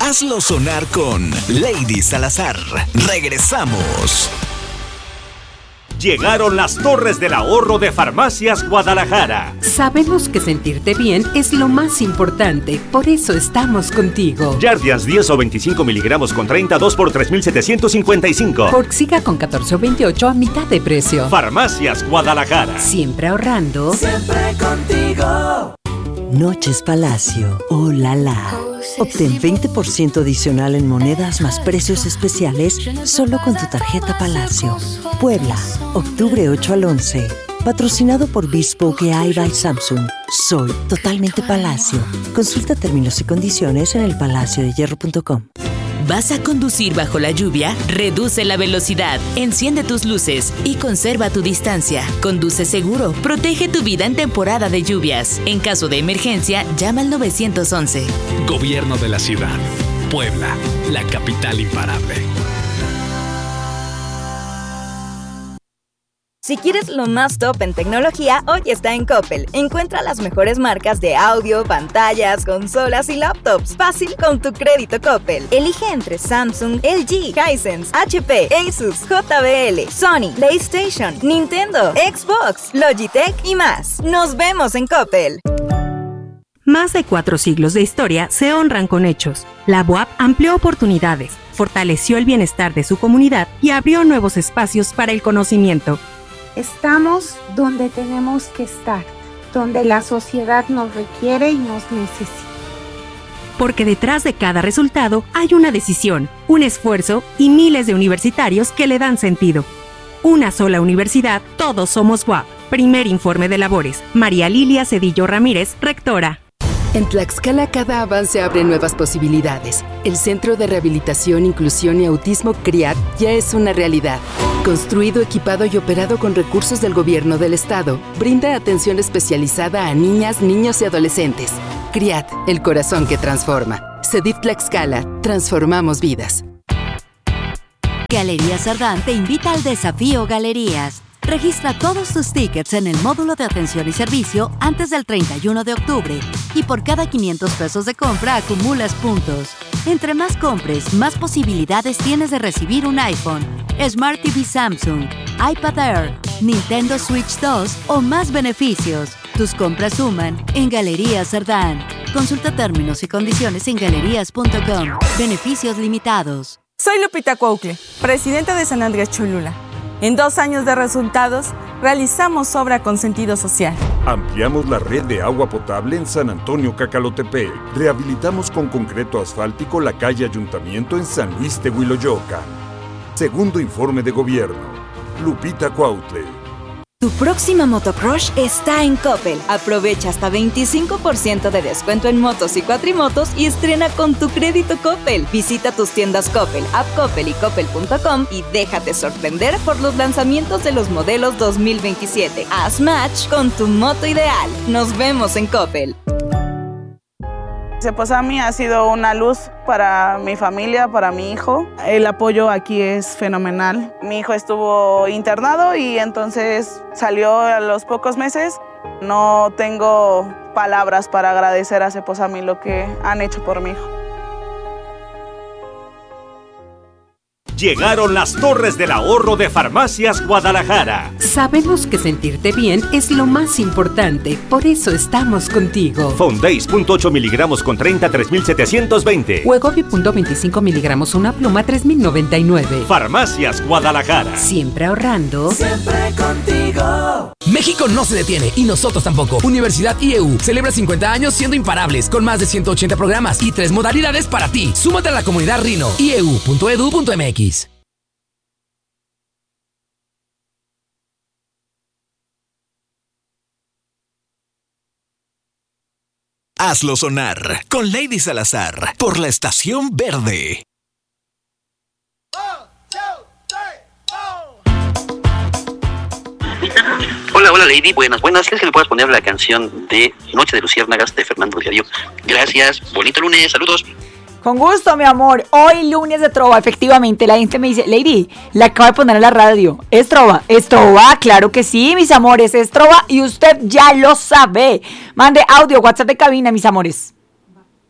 Hazlo sonar con Lady Salazar. Regresamos. Llegaron las Torres del Ahorro de Farmacias Guadalajara. Sabemos que sentirte bien es lo más importante, por eso estamos contigo. Jardiance 10 o 25 miligramos con 32 por 3,755. Forxiga con 14 o 28 a mitad de precio. Farmacias Guadalajara. Siempre ahorrando. Siempre contigo. Noches Palacio. Oh la la. Obtén 20% adicional en monedas más precios especiales solo con tu tarjeta Palacio. Puebla, octubre 8 al 11. Patrocinado por Bespoke AI by Samsung. Soy totalmente Palacio. Consulta términos y condiciones en elpalaciodehierro.com. ¿Vas a conducir bajo la lluvia? Reduce la velocidad, enciende tus luces y conserva tu distancia. Conduce seguro, protege tu vida en temporada de lluvias. En caso de emergencia, llama al 911. Gobierno de la ciudad. Puebla, la capital imparable. Si quieres lo más top en tecnología, hoy está en Coppel. Encuentra las mejores marcas de audio, pantallas, consolas y laptops. Fácil con tu crédito Coppel. Elige entre Samsung, LG, Hisense, HP, Asus, JBL, Sony, PlayStation, Nintendo, Xbox, Logitech y más. Nos vemos en Coppel. Más de 4 siglos de historia se honran con hechos. La UAP amplió oportunidades, fortaleció el bienestar de su comunidad y abrió nuevos espacios para el conocimiento. Estamos donde tenemos que estar, donde la sociedad nos requiere y nos necesita. Porque detrás de cada resultado hay una decisión, un esfuerzo y miles de universitarios que le dan sentido. Una sola universidad, todos somos UAP. Primer informe de labores. María Lilia Cedillo Ramírez, rectora. En Tlaxcala cada avance abre nuevas posibilidades. El Centro de Rehabilitación, Inclusión y Autismo CRIAT ya es una realidad. Construido, equipado y operado con recursos del gobierno del estado, brinda atención especializada a niñas, niños y adolescentes. CRIAT, el corazón que transforma. CEDIF Tlaxcala, transformamos vidas. Galerías Sardán te invita al Desafío Galerías. Registra todos tus tickets en el módulo de atención y servicio antes del 31 de octubre y por cada 500 pesos de compra acumulas puntos. Entre más compres, más posibilidades tienes de recibir un iPhone, Smart TV Samsung, iPad Air, Nintendo Switch 2 o más beneficios. Tus compras suman en Galerías Sardán. Consulta términos y condiciones en galerías.com. Beneficios limitados. Soy Lupita Cuaucle, presidenta de San Andrés Cholula. En 2 años de resultados, realizamos obra con sentido social. Ampliamos la red de agua potable en San Antonio Cacalotepec. Rehabilitamos con concreto asfáltico la calle Ayuntamiento en San Luis Tehuiloyocan. Segundo informe de gobierno. Lupita Cuautle. Tu próxima motocross está en Coppel. Aprovecha hasta 25% de descuento en motos y cuatrimotos y estrena con tu crédito Coppel. Visita tus tiendas Coppel, App Coppel y Coppel.com y déjate sorprender por los lanzamientos de los modelos 2027. Haz match con tu moto ideal. Nos vemos en Coppel. Cepozami ha sido una luz para mi familia, para mi hijo. El apoyo aquí es fenomenal. Mi hijo estuvo internado y entonces salió a los pocos meses. No tengo palabras para agradecer a Cepozami lo que han hecho por mi hijo. Llegaron las Torres del Ahorro de Farmacias Guadalajara. Sabemos que sentirte bien es lo más importante, por eso estamos contigo. Fondace .8 miligramos con 30, 3,720. Wegovy .25 miligramos una pluma, 3,099. Farmacias Guadalajara. Siempre ahorrando. Siempre contigo. México no se detiene y nosotros tampoco. Universidad IEU celebra 50 años siendo imparables, con más de 180 programas y 3 modalidades para ti. Súmate a la comunidad Rino. ieu.edu.mx. Hazlo sonar con Lady Salazar por la Estación Verde. Hola Lady, buenas. ¿Crees que me puedas poner la canción de Noche de Luciérnagas de Fernando Diario? Gracias, bonito lunes, saludos. Con gusto, mi amor. Hoy lunes de Trova, efectivamente. La gente me dice, Lady, la acabo de poner en la radio. ¿Es Trova? ¿Es Trova? Claro que sí, mis amores. Es Trova y usted ya lo sabe. Mande audio, WhatsApp de cabina, mis amores.